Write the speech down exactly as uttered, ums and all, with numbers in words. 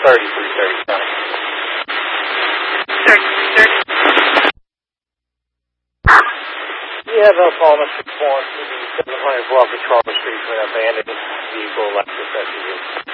thirty-three thirty-seven. thirty-three thirty. Yeah, no call, Mister Four, seven hundred Block of Charles Street for an abandoned vehicle, Lexus S U V.